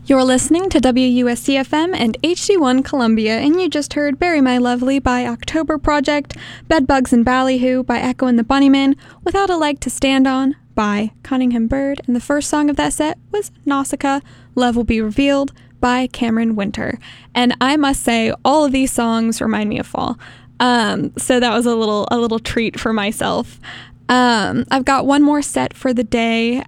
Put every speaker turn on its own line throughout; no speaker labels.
You're listening to WUSC-FM and HD1 Columbia, and you just heard Bury My Lovely by October Project, Bedbugs and Ballyhoo by Echo and the Bunnymen, Without a Leg to Stand On by Cunningham Bird, and the first song of that set was Nausicaa, Love Will Be Revealed by Cameron Winter. And I must say, all of these songs remind me of fall. So that was a little treat for myself. I've got one more set for the day.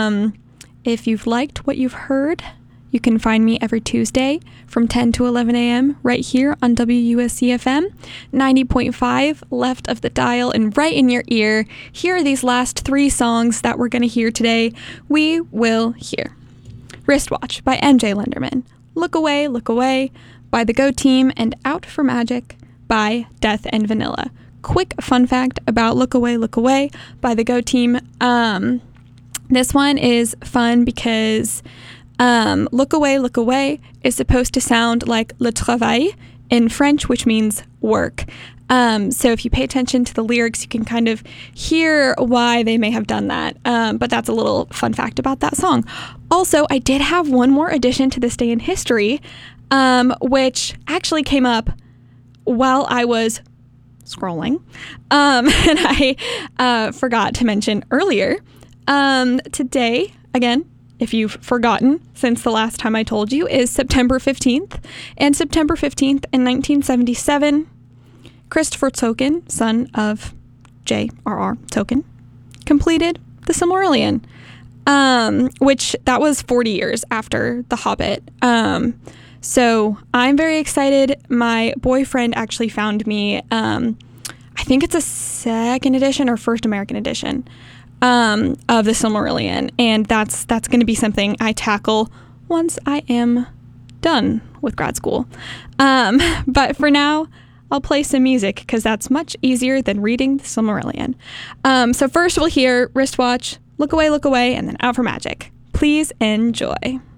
If you've liked what you've heard, you can find me every Tuesday from 10 to 11 a.m. right here on WUSC-FM, 90.5 left of the dial and right in your ear. Here are these last three songs that we're going to hear today. We will hear Wristwatch by MJ Lenderman, Look Away by The Go Team, and Out for Magic by Death and Vanilla. Quick fun fact about Look Away by The Go Team. This one is fun because Look Away is supposed to sound like Le Travail in French, which means work. So if you pay attention to the lyrics, you can kind of hear why they may have done that. But that's a little fun fact about that song. Also, I did have one more addition to this day in history, which actually came up while I was scrolling. And I forgot to mention earlier. Today, again, if you've forgotten since the last time I told you, is September 15th. And September 15th in 1977, Christopher Tolkien, son of J.R.R. Tolkien, completed The Silmarillion, which that was 40 years after The Hobbit. So I'm very excited. My boyfriend actually found me, I think it's a second edition or first American edition of The Silmarillion, and that's going to be something I tackle once I am done with grad school. But for now, I'll play some music because that's much easier than reading The Silmarillion. So first we'll hear Wristwatch, Look Away, and then Out for Magic. Please enjoy.